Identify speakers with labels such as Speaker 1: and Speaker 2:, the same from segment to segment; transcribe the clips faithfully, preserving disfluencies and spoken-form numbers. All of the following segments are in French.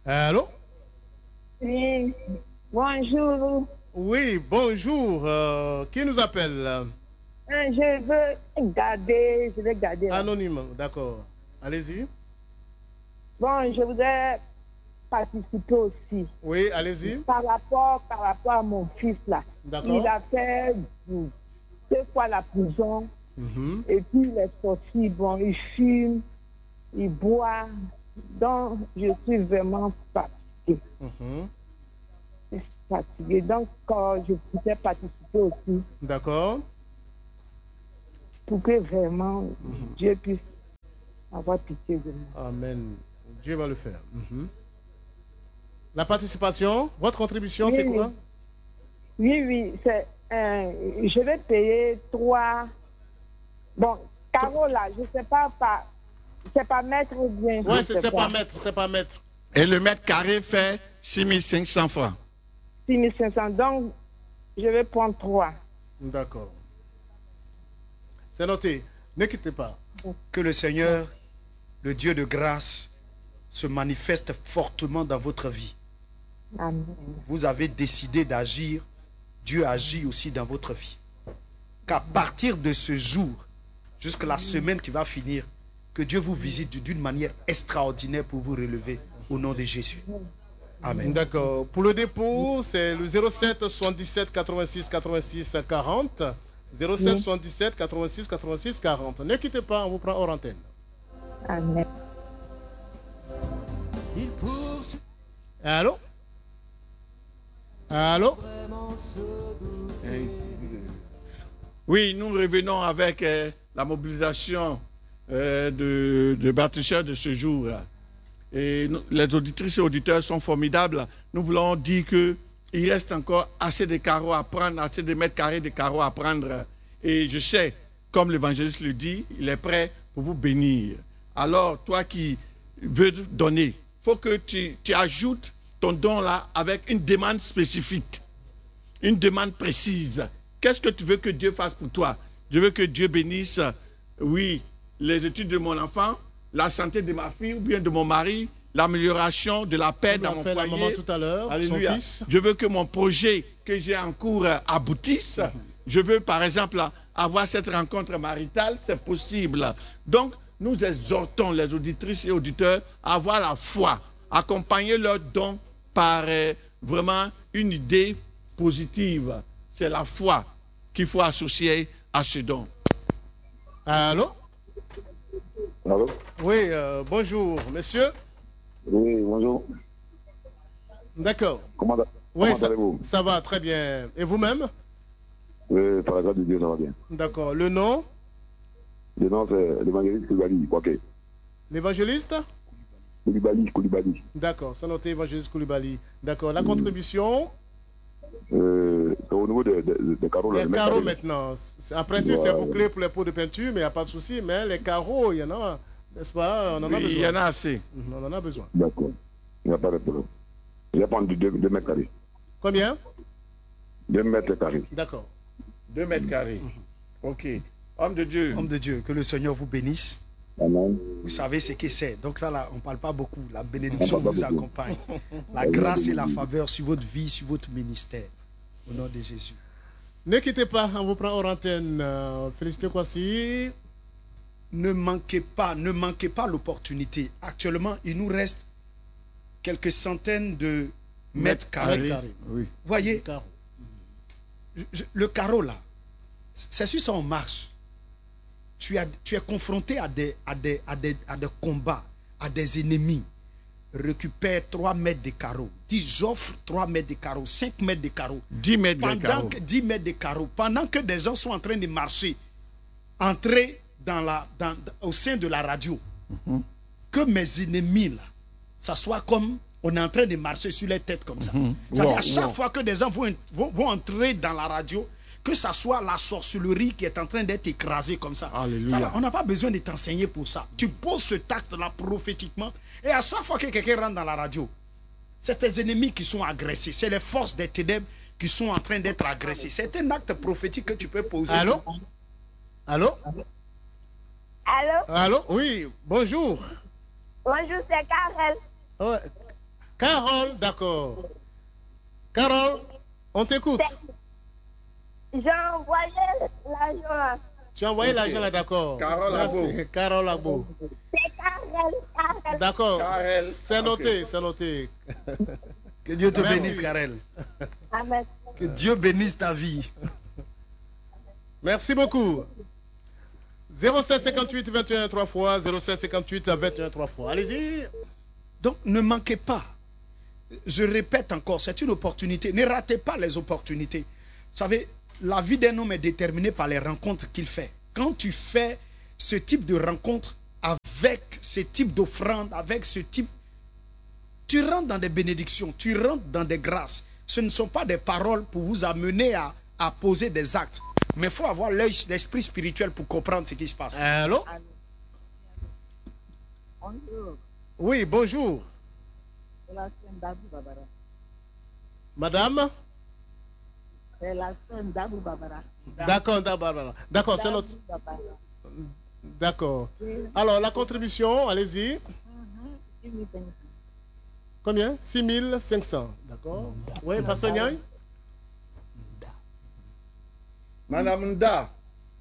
Speaker 1: Allô?
Speaker 2: Oui, bonjour.
Speaker 1: Oui, bonjour. Euh, qui nous appelle?
Speaker 2: Euh, Je veux garder, je vais garder là.
Speaker 1: Anonyme, d'accord. Allez-y.
Speaker 2: Bon, je voudrais participer aussi.
Speaker 1: Oui, allez-y.
Speaker 2: Par rapport, par rapport à mon fils là.
Speaker 1: D'accord.
Speaker 2: Il a fait deux fois la prison.
Speaker 1: Mhm.
Speaker 2: Et puis il est sorti, bon, il fume, il boit. Donc, je suis vraiment fatiguée.
Speaker 1: Mhm.
Speaker 2: Je suis fatiguée. Donc, quand je voudrais participer aussi,
Speaker 1: D'accord.
Speaker 2: pour que vraiment
Speaker 1: Mhm.
Speaker 2: Dieu puisse avoir pitié de moi.
Speaker 1: Amen. Dieu va le faire. Mhm. La participation, votre contribution,
Speaker 2: Oui,
Speaker 1: c'est
Speaker 2: oui.
Speaker 1: quoi?
Speaker 2: Oui, oui, c'est, euh, je vais payer trois. Bon, carreau là, je ne sais pas, pas c'est pas mètre ou bien.
Speaker 1: Ouais,
Speaker 2: je
Speaker 1: c'est
Speaker 2: sais
Speaker 1: c'est pas
Speaker 2: pas.
Speaker 1: mètre, c'est pas mètre.
Speaker 3: Et le mètre carré fait six mille cinq cents francs.
Speaker 2: six mille cinq cents. Donc, je vais prendre trois.
Speaker 1: D'accord. C'est noté. Ne quittez pas.
Speaker 4: Que le Seigneur, le Dieu de grâce, se manifeste fortement dans votre vie.
Speaker 2: Amen.
Speaker 4: Vous avez décidé d'agir, Dieu agit aussi dans votre vie. Qu'à partir de ce jour, jusqu'à la semaine qui va finir, que Dieu vous visite d'une manière extraordinaire pour vous relever au nom de Jésus. Amen.
Speaker 1: D'accord. Pour le dépôt, c'est le zéro sept soixante-dix-sept quatre-vingt-six quatre-vingt-six quarante. zéro sept soixante-dix-sept quatre-vingt-six quatre-vingt-six quarante. Ne quittez pas, on vous prend hors antenne.
Speaker 2: Amen.
Speaker 1: Allô? Allô?
Speaker 3: Oui, nous revenons avec euh, la mobilisation euh, de, de bâtisseurs de ce jour. Et nous, les auditrices et auditeurs sont formidables. Nous voulons dire qu'il reste encore assez de carreaux à prendre, assez de mètres carrés de carreaux à prendre. Et je sais, comme l'évangéliste le dit, il est prêt pour vous bénir. Alors, toi qui veux donner, il faut que tu, tu ajoutes ton don là avec une demande spécifique, une demande précise. Qu'est-ce que tu veux que Dieu fasse pour toi? Je veux que Dieu bénisse, oui, les études de mon enfant, la santé de ma fille ou bien de mon mari, l'amélioration de la paix dans mon
Speaker 1: fait
Speaker 3: foyer.
Speaker 1: la maman tout à l'heure,
Speaker 3: Alléluia.
Speaker 1: son fils.
Speaker 3: Je veux que mon projet que j'ai en cours aboutisse. Je veux, par exemple, avoir cette rencontre maritale, c'est possible. Donc, nous exhortons les auditrices et auditeurs à avoir la foi, accompagner leurs dons par euh, vraiment une idée positive. C'est la foi qu'il faut associer à ce don.
Speaker 1: Allô?
Speaker 5: Allô?
Speaker 1: Oui, euh, bonjour, monsieur.
Speaker 5: Oui, bonjour.
Speaker 1: D'accord.
Speaker 5: Comment,
Speaker 1: Oui,
Speaker 5: comment
Speaker 1: ça,
Speaker 5: allez-vous?
Speaker 1: ça va très bien. Et vous-même?
Speaker 5: Oui, par la grâce de Dieu, ça va bien.
Speaker 1: D'accord. Le nom?
Speaker 5: Le nom, c'est l'évangéliste Koulibaly. Ok.
Speaker 1: L'évangéliste?
Speaker 5: Koulibaly, Koulibaly.
Speaker 1: D'accord, c'est noté, évangéliste Koulibaly. D'accord. La
Speaker 5: Mm.
Speaker 1: contribution?
Speaker 5: Euh, c'est au niveau des de, de, de carreaux. là,
Speaker 1: Les
Speaker 5: le mètre
Speaker 1: carreaux
Speaker 5: carré.
Speaker 1: maintenant. C'est- En principe,
Speaker 5: Ouais.
Speaker 1: c'est bouclé pour les pots de peinture, mais il n'y a pas de souci. Mais les carreaux, il y en a, n'est-ce pas? On en a
Speaker 3: Oui,
Speaker 1: besoin.
Speaker 3: il y en a assez.
Speaker 1: Mhm, On en a besoin.
Speaker 5: D'accord. Il n'y a pas de problème. Je vais prendre deux, deux mètres carrés.
Speaker 1: Combien?
Speaker 5: Deux mètres carrés.
Speaker 1: D'accord.
Speaker 3: Deux mètres carrés. Ok. Homme de Dieu.
Speaker 4: Homme de Dieu, que le Seigneur vous bénisse.
Speaker 5: Amen.
Speaker 4: Vous savez ce que c'est. Donc là, là on ne parle pas beaucoup. La bénédiction
Speaker 5: On parle
Speaker 4: vous
Speaker 5: pas beaucoup.
Speaker 4: accompagne. La grâce et la faveur sur votre vie, sur votre ministère. Au nom de Jésus.
Speaker 1: Ne quittez pas, on vous prend hors antenne. Euh, Félicité Kwasi.
Speaker 4: Ne manquez pas, ne manquez pas l'opportunité. Actuellement, il nous reste quelques centaines de mètres carrés.
Speaker 1: Mètres carrés.
Speaker 3: Oui.
Speaker 4: Voyez,
Speaker 1: Carreaux.
Speaker 4: je- je- le carreau là, c'est sur ça on marche. Tu, as, tu es confronté à des, à, des, à, des, à des combats, à des ennemis. Récupère trois mètres de carreau. Dis, j'offre trois mètres de carreau, cinq mètres de carreau.
Speaker 3: dix mètres de
Speaker 4: Pendant
Speaker 3: carreau.
Speaker 4: que, dix mètres de carreau. Pendant que des gens sont en train de marcher, entrer dans la, dans, au sein de la radio, que mes ennemis là, ça soit comme on est en train de marcher sur les têtes comme ça. C'est-à-dire,
Speaker 3: Wow,
Speaker 4: à chaque
Speaker 3: wow.
Speaker 4: fois que des gens vont, vont, vont entrer dans la radio, que ça soit la sorcellerie qui est en train d'être écrasée comme ça.
Speaker 3: Alléluia.
Speaker 4: Ça va, on n'a pas besoin de t'enseigner pour ça. Tu poses ce acte-là prophétiquement, et à chaque fois que quelqu'un rentre dans la radio, c'est tes ennemis qui sont agressés. C'est les forces des ténèbres qui sont en train d'être agressées. C'est un acte prophétique que tu peux poser.
Speaker 1: Allô? Allô?
Speaker 2: Allô?
Speaker 1: Allô? Oui, bonjour.
Speaker 2: Bonjour, c'est Karel.
Speaker 1: Ouais. Carole, d'accord. Carole, on t'écoute.
Speaker 2: J'ai envoyé l'argent.
Speaker 1: Tu as envoyé
Speaker 3: Ok.
Speaker 1: l'argent là, d'accord.
Speaker 3: Carole
Speaker 1: Merci.
Speaker 3: Agbo.
Speaker 1: Carole Agbo.
Speaker 2: C'est Karel, Karel.
Speaker 1: D'accord,
Speaker 3: Karel.
Speaker 1: c'est noté, c'est noté.
Speaker 4: Que Dieu te
Speaker 1: Merci.
Speaker 4: bénisse, Karel.
Speaker 2: Amen.
Speaker 4: Que Dieu bénisse ta vie.
Speaker 1: Merci beaucoup. zéro sept cinquante-huit vingt et un trois fois, zéro sept cinquante-huit vingt et un trois fois. Allez-y.
Speaker 4: Donc ne manquez pas. Je répète encore, c'est une opportunité. Ne ratez pas les opportunités. Vous savez, la vie d'un homme est déterminée par les rencontres qu'il fait. Quand tu fais ce type de rencontre avec ce type d'offrande, avec ce type, tu rentres dans des bénédictions, tu rentres dans des grâces. Ce ne sont pas des paroles pour vous amener à, à poser des actes. Mais il faut avoir l'œil, l'esprit spirituel pour comprendre ce qui se passe.
Speaker 1: Allô?
Speaker 2: Bonjour.
Speaker 1: Oui, bonjour.
Speaker 2: C'est la sœur d'Abou Babara.
Speaker 1: Madame?
Speaker 2: C'est la sœur d'Abou Babara.
Speaker 1: D'accord, d'accord. D'accord, c'est notre...
Speaker 2: D'Abou Babara.
Speaker 1: D'accord. Alors, la contribution, allez-y. Combien? six mille cinq cents. D'accord. Oui, Pasteur Niaï?
Speaker 3: Madame Nda.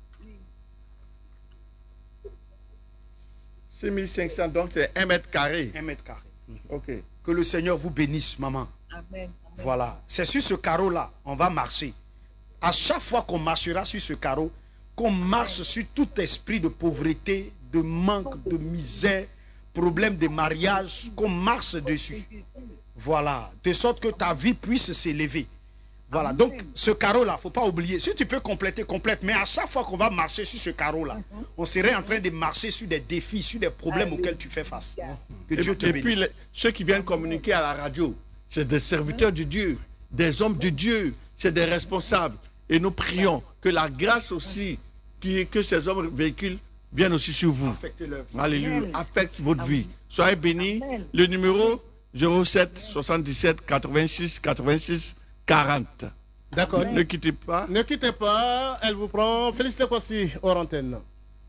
Speaker 3: six mille cinq cents, donc c'est un mètre carré.
Speaker 4: Un mètre carré.
Speaker 3: Ok.
Speaker 4: Que le Seigneur vous bénisse, maman.
Speaker 2: Amen.
Speaker 4: Voilà. C'est sur ce carreau-là, on va marcher. À chaque fois qu'on marchera sur ce carreau, qu'on marche sur tout esprit de pauvreté, de manque, de misère, problème de mariage, qu'on marche dessus. Voilà. De sorte que ta vie puisse s'élever. Voilà. Donc, ce carreau-là, il ne faut pas oublier. Si tu peux compléter, complète. Mais à chaque fois qu'on va marcher sur ce carreau-là, on serait en train de marcher sur des défis, sur des problèmes auxquels tu fais face. Que
Speaker 3: Et,
Speaker 4: Dieu te
Speaker 3: et
Speaker 4: bénisse.
Speaker 3: puis, les- ceux qui viennent communiquer à la radio, c'est des serviteurs de Dieu, des hommes de Dieu, c'est des responsables. Et nous prions que la grâce aussi qui, que ces hommes véhiculent vienne aussi sur vous.
Speaker 4: Affectez-le.
Speaker 3: Alléluia. Affecte votre vie. Soyez bénis. Le numéro zéro sept soixante-dix-sept quatre-vingt-six quatre-vingt-six quarante.
Speaker 1: D'accord.
Speaker 3: Ne quittez pas.
Speaker 1: Ne quittez pas, elle vous prend. Félicitez Kwasi, hors antenne.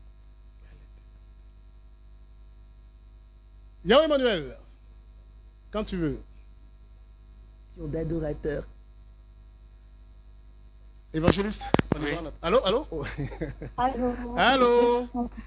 Speaker 1: Yahweh Emmanuel, quand tu veux.
Speaker 6: D'adorateur.
Speaker 1: Évangéliste. on y va, là. Allô, allô?
Speaker 2: Allô.
Speaker 1: Allô?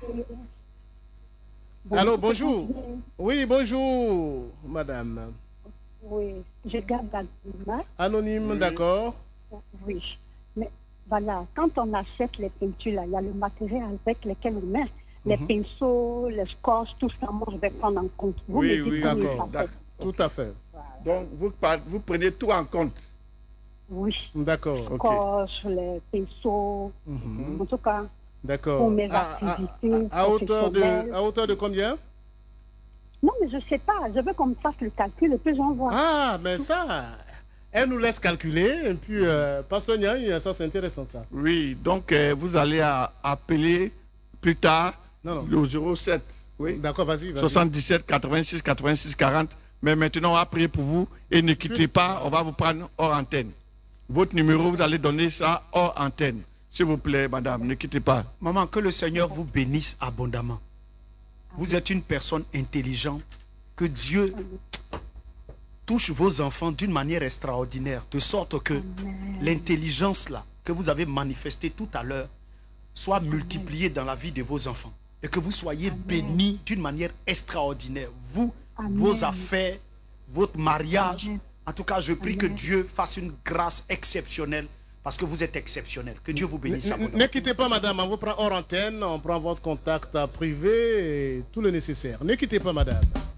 Speaker 1: Allô, bonjour. Oui, bonjour, madame.
Speaker 2: Oui, je garde l'anonymat.
Speaker 1: Anonyme, d'accord.
Speaker 2: Oui. Mais voilà, quand on achète les peintures, là, il y a le matériel avec lequel on met. Les pinceaux, les scotch, tout ça, moi je vais prendre en compte. Vous
Speaker 3: Oui,
Speaker 2: me dites
Speaker 3: oui,
Speaker 2: combien
Speaker 1: d'accord,
Speaker 2: ça fait.
Speaker 1: Tout à fait.
Speaker 3: Donc, vous, par- vous prenez tout en compte.
Speaker 2: Oui.
Speaker 1: D'accord.
Speaker 3: Ok.
Speaker 2: Scotch, les pinceaux,
Speaker 1: Mhm.
Speaker 2: en tout cas,
Speaker 1: D'accord.
Speaker 2: pour mes
Speaker 1: À, à-
Speaker 2: activités
Speaker 1: à hauteur de,
Speaker 2: professionnelles.
Speaker 1: à hauteur de combien?
Speaker 2: Non, mais je ne sais pas. Je veux qu'on me fasse le calcul et puis j'envoie.
Speaker 1: Ah, mais ça, elle nous laisse calculer. Et puis, euh, Pasteur Niaï, ça c'est intéressant ça.
Speaker 3: Oui, donc euh, vous allez à- appeler plus tard
Speaker 1: Non, non.
Speaker 3: le zéro sept oui,
Speaker 1: D'accord, vas-y. vas-y.
Speaker 3: soixante-dix-sept quatre-vingt-six quatre-vingt-six quarante. Mais maintenant, on va prier pour vous et ne quittez pas, on va vous prendre hors antenne. Votre numéro, vous allez donner ça hors antenne. S'il vous plaît, madame, ne quittez pas.
Speaker 4: Maman, que le Seigneur vous bénisse abondamment. Vous êtes une personne intelligente. Que Dieu touche vos enfants d'une manière extraordinaire. De sorte que l'intelligence là que vous avez manifestée tout à l'heure soit multipliée dans la vie de vos enfants. Et que vous soyez bénis d'une manière extraordinaire. Vous,
Speaker 2: Amen.
Speaker 4: vos affaires, votre mariage.
Speaker 2: Amen.
Speaker 4: En tout cas, je prie que
Speaker 2: Amen.
Speaker 4: Dieu fasse une grâce exceptionnelle. Parce que vous êtes exceptionnel. Que Dieu vous bénisse
Speaker 1: Ne-
Speaker 4: abondamment.
Speaker 1: Ne quittez pas, madame. On vous prend hors antenne. On prend votre contact privé et tout le nécessaire. Ne quittez pas, madame.